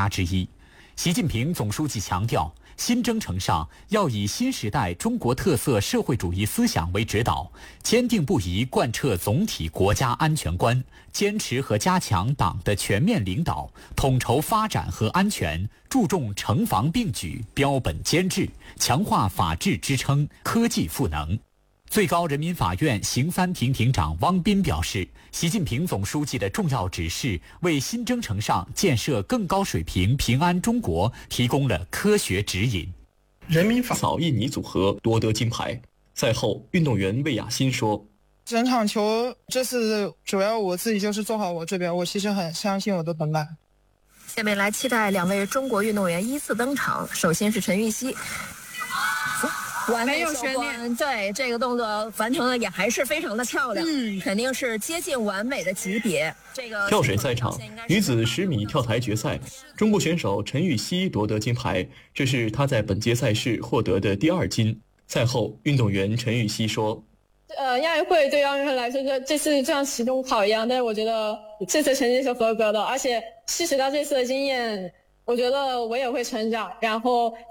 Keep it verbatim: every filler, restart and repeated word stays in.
家之一。习近平总书记强调，新征程上要以新时代中国特色社会主义思想为指导，坚定不移贯彻总体国家安全观，坚持和加强党的全面领导，统筹发展和安全，注重城防并举、标本兼治，强化法治支撑、科技赋能。最高人民法院刑三庭庭长汪斌表示，习近平总书记的重要指示为新征程上建设更高水平平安中国提供了科学指引。 人民法扫印尼组合夺得金牌。赛后，运动员魏雅欣说：“ 整场球这次主要我自己就是做好我这边，我其实很相信我的本来。” 下面来期待两位中国运动员依次登场，首先是陈芋汐。完美收官，对这个动作完成的也还是非常的漂亮，嗯，肯定是接近完美的级别。这个跳水赛场，女子十米跳台决赛，中国选手陈芋汐夺得金牌，这是她在本届赛事获得的第二金。赛后，运动员陈芋汐说：“ 呃，亚运会对奥运会来说，这这是像期中考一样，但是我觉得这次成绩是合格的，而且吸取到这次的经验，我觉得我也会成长，然后。”